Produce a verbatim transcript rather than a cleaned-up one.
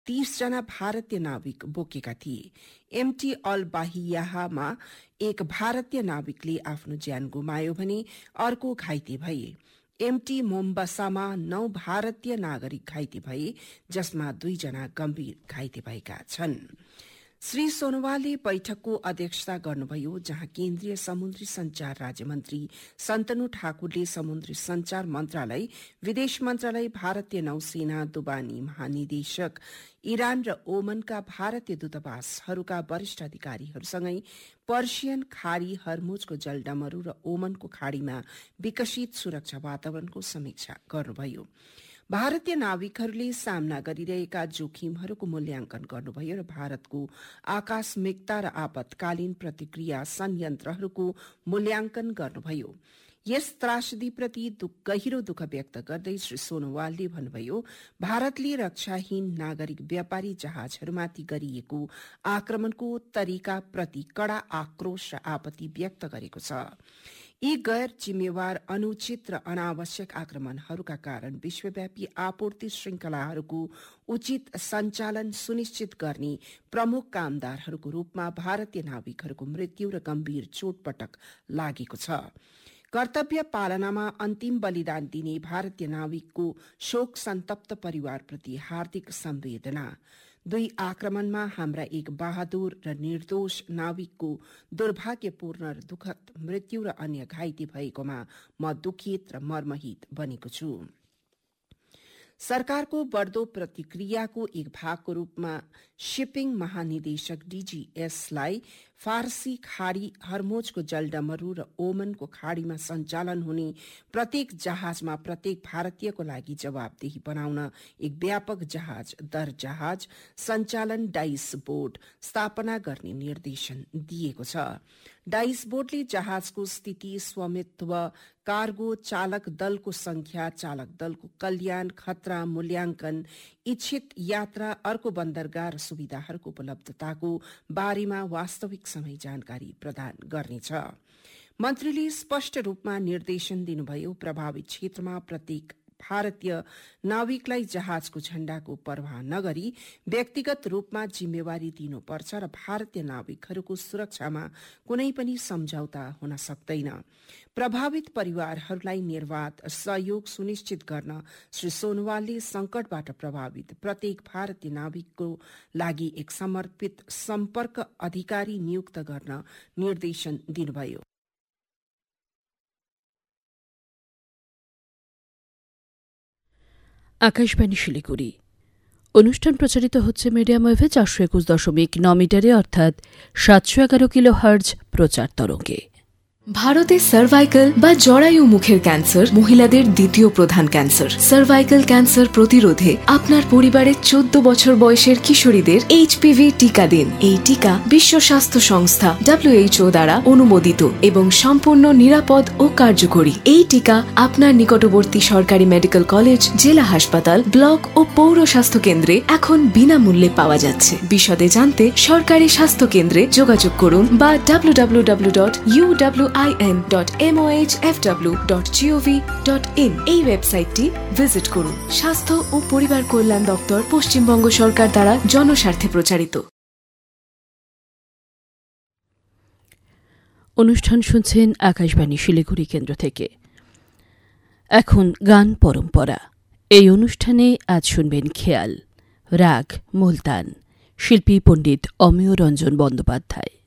तीस जना भारतीय नाविक बोकेका थिए। एमटी अल बाहियाहमा एक भारतीय नाविकले आफ्नो ज्यान गुमायो भने अर्को घाइते भए। एमटी मोम्बासामा नौ भारतीय नागरिक घाइते भए, जसमा दुईजना गम्भीर घाइते भएका छन्। श्री सोनोवालले बैठकको अध्यक्षता गर्नुभयो, जहाँ केन्द्रीय समुद्री संचार राज्य मन्त्री सन्तनु ठाकुरले समुद्री संचार मन्त्रालय, विदेश मन्त्रालय, भारतीय नौसेना, दुबानी महानिदेशक, इरान र ओमनका भारतीय दूतावासहरूका वरिष्ठ अधिकारीहरूसँगै पर्सियन खाड़ी, हर्मुजको जलडमरू र ओमनको खाड़ीमा विकसित सुरक्षा वातावरणको समीक्षा गर्नुभयो। भारतीय नाविकहरूले सामना गरिरहेका जोखिमहरूको मूल्याङ्कन गर्नुभयो र भारतको आकस्मिकता र आपतकालीन प्रतिक्रिया संयन्त्रहरूको मूल्याङ्कन गर्नुभयो। यस त्रासदीप्रति गहिरो दुःख व्यक्त गर्दै श्री सोनोवालले भन्नुभयो, भारतले रक्षाहीन नागरिक व्यापारी जहाजहरूमाथि गरिएको आक्रमणको तरिकाप्रति कड़ा आक्रोश र आपत्ति व्यक्त गरेको छ। यी गैर जिम्मेवार, अनुचित र अनावश्यक आक्रमणहरूका कारण विश्वव्यापी आपूर्ति श्रृंखलाहरूको उचित सञ्चालन सुनिश्चित गर्ने प्रमुख कामदारहरूको रूपमा भारतीय नाविकहरूको मृत्यु र गम्भीर चोटपटक लागेको छ। कर्तव्य पालनामा अन्तिम बलिदान दिने भारतीय नाविकको शोक सन्तप्त परिवारप्रति हार्दिक संवेदना। दुई आक्रमणमा हाम्रा एक बहादुर र निर्दोष नाविकको दुर्भाग्यपूर्ण र दुःखद मृत्यु र अन्य घाइते भएकोमा म दुखित र मर्महित बनेको छु। सरकारको बढ्दो प्रतिक्रियाको एक भागको रूपमा शिपिङ महानिदेशक डीजीएसलाई फारसी खाड़ी, हर्मुजको जलडमरू र ओमनको खाड़ीमा सञ्चालन हुने प्रत्येक जहाजमा प्रत्येक भारतीयको लागि जवाबदेही बनाउन एक व्यापक जहाज दर जहाज सञ्चालन डाइस बोर्ड स्थापना गर्ने निर्देशन दिएको छ। डाइस बोर्डले जहाजको स्थिति, स्वामित्व, कार्गो, चालक दलको संख्या, चालक दलको कल्याण, खतरा मूल्याङ्कन, इच्छित यात्रा, अर्को बन्दरगाह र सुविधाहरूको उपलब्धताको बारेमा वास्तविक समय जानकारी प्रदान गर्नेछ। मन्त्रीले स्पष्ट रूपमा निर्देशन दिनुभयो, प्रभावित क्षेत्रमा प्रत्येक भारतीय नाविकलाई जहाजको झण्डाको परवाह नगरी व्यक्तिगत रूपमा जिम्मेवारी दिनुपर्छ र भारतीय नाविकहरूको सुरक्षामा कुनै पनि सम्झौता हुन सक्दैन। प्रभावित परिवारहरूलाई निर्वाध सहयोग सुनिश्चित गर्न श्री सोनोवालले संकटबाट प्रभावित प्रत्येक भारतीय नाविकको लागि एक समर्पित सम्पर्क अधिकारी नियुक्त गर्न निर्देशन दिनुभयो। আকাশবাণী শিলিগুড়ি। অনুষ্ঠান প্রচারিত হচ্ছে মিডিয়াম ওয়েভে চারশো একুশ দশমিক ন মিটারে অর্থাৎ সাতশো এগারো কিলো হার্জ প্রচার তরঙ্গে। ভারতে সার্ভাইকাল বা জরায়ু মুখের ক্যান্সার মহিলাদের দ্বিতীয় প্রধান ক্যান্সার। সার্ভাইকাল ক্যান্সার প্রতিরোধে আপনার পরিবারের চোদ্দ বছর বয়সের কিশোরীদের এইচপিভি টিকা দিন। এই টিকা বিশ্ব স্বাস্থ্য সংস্থা ডব্লিউএইচও দ্বারা অনুমোদিত এবং সম্পূর্ণ নিরাপদ ও কার্যকরী। এই টিকা আপনার নিকটবর্তী সরকারি মেডিকেল কলেজ, জেলা হাসপাতাল, ব্লক ও পৌর স্বাস্থ্য কেন্দ্রে এখন বিনামূল্যে পাওয়া যাচ্ছে। বিশদে জানতে সরকারি স্বাস্থ্য কেন্দ্রে যোগাযোগ করুন বা W W W dot U W I N dot M O H F W dot G O V dot in এই ওয়েবসাইটটি ভিজিট করুন। স্বাস্থ্য ও পরিবার কল্যাণ দপ্তর, পশ্চিমবঙ্গ সরকার দ্বারা জনস্বার্থে প্রচারিত। অনুষ্ঠান শুনছেন আকাশবাণী শিলিগুড়ি কেন্দ্র থেকে। এখন গান পরম্পরা। এই অনুষ্ঠানে আজ শুনবেন খেয়াল, রাগ মুলতান, শিল্পী পণ্ডিত অমেয় রঞ্জন বন্দ্যোপাধ্যায়।